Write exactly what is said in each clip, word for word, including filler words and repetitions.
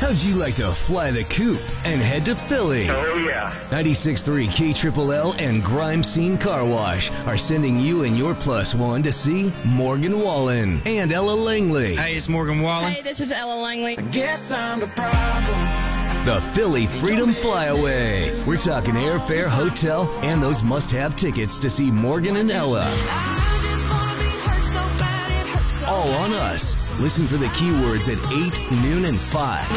How'd you like to fly the coop and head to Philly? Oh, yeah. ninety-six point three K Triple L and Grime Scene Car Wash are sending you and your plus one to see Morgan Wallen and Ella Langley. Hey, it's Morgan Wallen. Hey, this is Ella Langley. I guess I'm the problem. The Philly Freedom Flyaway. We're talking airfare, hotel, and those must-have tickets to see Morgan and Ella. All on us. Listen for the keywords at eight, noon, and five.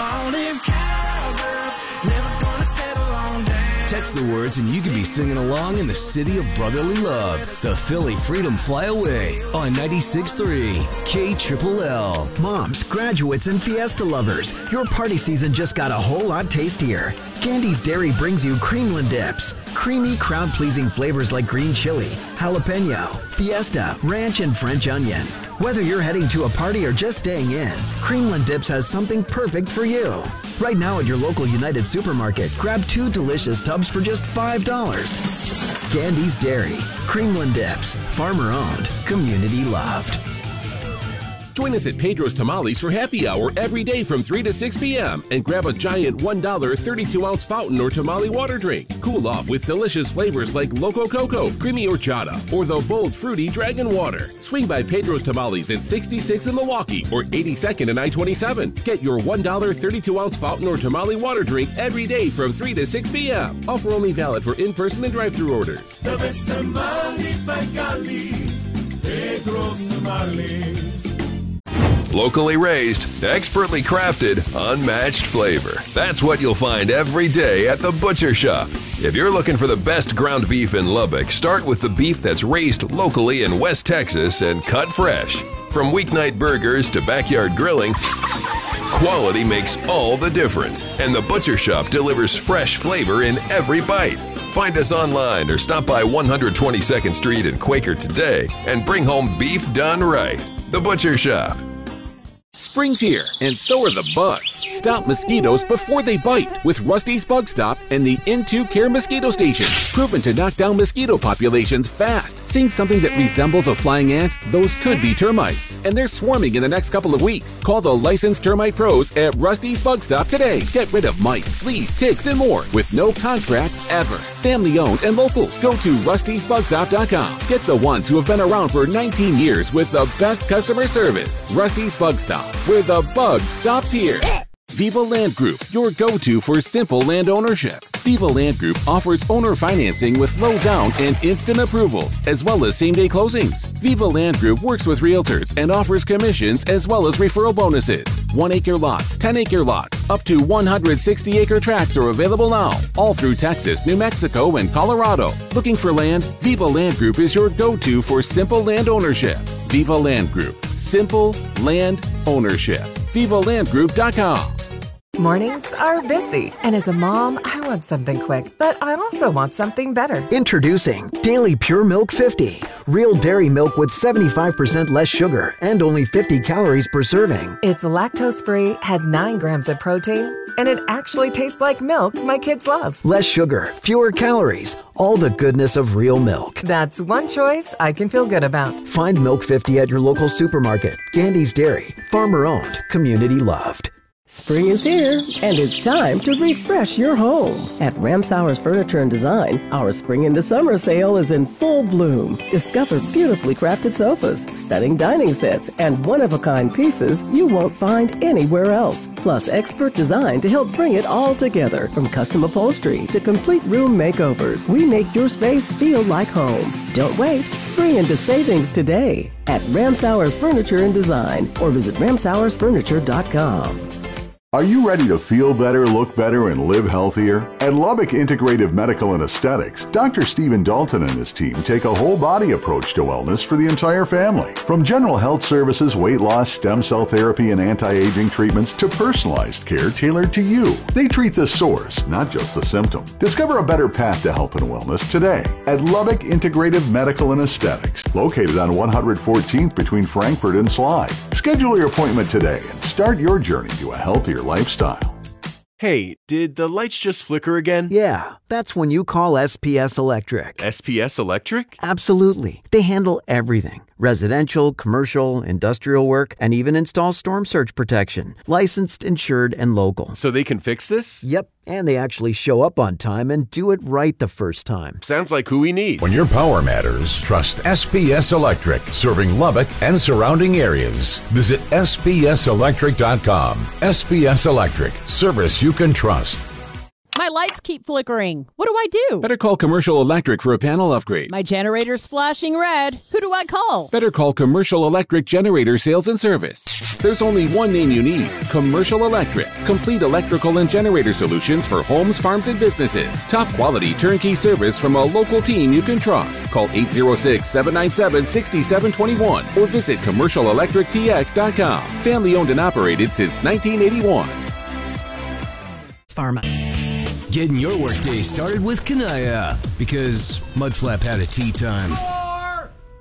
Text the words and you can be singing along in the city of brotherly love. The Philly Freedom Flyaway on ninety-six point three K Triple L. Moms, graduates, and fiesta lovers, your party season just got a whole lot tastier. Gandy's Dairy brings you Creamland Dips. Creamy, crowd-pleasing flavors like green chili, jalapeno, fiesta, ranch, and French onion. Whether you're heading to a party or just staying in, Creamland Dips has something perfect for you. Right now at your local United Supermarket, grab two delicious tubs for just five dollars. Gandy's Dairy, Creamland Dips, farmer-owned, community-loved. Join us at Pedro's Tamales for happy hour every day from three to six p.m. and grab a giant one dollar thirty-two ounce fountain or tamale water drink. Cool off with delicious flavors like Loco Coco, Creamy Horchata, or the bold fruity Dragon Water. Swing by Pedro's Tamales at sixty-six in Milwaukee or eighty-second and I twenty-seven. Get your one dollar thirty-two ounce fountain or tamale water drink every day from three to six p.m. Offer only valid for in-person and drive-thru orders. The best tamale by Cali, Pedro's Tamales. Locally raised, expertly crafted, unmatched flavor. That's what you'll find every day at the Butcher Shop. If you're looking for the best ground beef in Lubbock, start with the beef that's raised locally in West Texas and cut fresh. From weeknight burgers to backyard grilling, quality makes all the difference, and the Butcher Shop delivers fresh flavor in every bite. Find us online or stop by one twenty-second Street in Quaker today and bring home beef done right. The Butcher Shop. Spring's here, and so are the bugs. Stop mosquitoes before they bite with Rusty's Bug Stop and the N two Care Mosquito Station. Proven to knock down mosquito populations fast. Seeing something that resembles a flying ant? Those could be termites, and they're swarming in the next couple of weeks. Call the licensed termite pros at Rusty's Bug Stop today. Get rid of mice, fleas, ticks, and more with no contracts ever. Family owned and local. Go to rustys bug stop dot com. Get the ones who have been around for nineteen years with the best customer service. Rusty's Bug Stop, where the bug stops here. Viva Land Group, your go-to for simple land ownership. Viva Land Group offers owner financing with low down and instant approvals, as well as same-day closings. Viva Land Group works with realtors and offers commissions as well as referral bonuses. One-acre lots, ten-acre lots, up to one hundred sixty acre tracts are available now, all through Texas, New Mexico, and Colorado. Looking for land? Viva Land Group is your go-to for simple land ownership. Viva Land Group. Simple land ownership. viva land group dot com. Mornings are busy, and as a mom, I want something quick, but I also want something better. Introducing Daily Pure Milk fifty. Real dairy milk with seventy-five percent less sugar and only fifty calories per serving. It's lactose-free, has nine grams of protein, and it actually tastes like milk my kids love. Less sugar, fewer calories, all the goodness of real milk. That's one choice I can feel good about. Find Milk fifty at your local supermarket. Gandy's Dairy, farmer-owned, community-loved. Spring is here, and it's time to refresh your home. At Ramsauer's Furniture and Design, our spring into summer sale is in full bloom. Discover beautifully crafted sofas, stunning dining sets, and one-of-a-kind pieces you won't find anywhere else. Plus expert design to help bring it all together. From custom upholstery to complete room makeovers, we make your space feel like home. Don't wait. Spring into savings today at Ramsauer's Furniture and Design or visit ramsauers furniture dot com. Are you ready to feel better, look better, and live healthier? At Lubbock Integrative Medical and Aesthetics, Doctor Stephen Dalton and his team take a whole-body approach to wellness for the entire family. From general health services, weight loss, stem cell therapy, and anti-aging treatments to personalized care tailored to you. They treat the source, not just the symptom. Discover a better path to health and wellness today at Lubbock Integrative Medical and Aesthetics, located on one hundred fourteenth between Frankfort and Slide. Schedule your appointment today and start your journey to a healthier lifestyle. Hey, did the lights just flicker again? Yeah, that's when you call S P S Electric. S P S Electric? Absolutely. They handle everything, residential, commercial, industrial work, and even install storm surge protection. Licensed, insured, and local. So they can fix this? Yep, and they actually show up on time and do it right the first time. Sounds like who we need. When your power matters, trust S P S Electric, serving Lubbock and surrounding areas. Visit S P S electric dot com. S P S Electric, service you can trust. My lights keep flickering. What do I do? Better call Commercial Electric for a panel upgrade. My generator's flashing red. Who do I call? Better call Commercial Electric Generator Sales and Service. There's only one name you need. Commercial Electric. Complete electrical and generator solutions for homes, farms, and businesses. Top quality turnkey service from a local team you can trust. Call eight zero six, seven nine seven, six seven two one or visit commercial electric t x dot com. Family owned and operated since nineteen eighty-one. Pharma. Getting your workday started with Kanaya, because Mudflap had a tea time.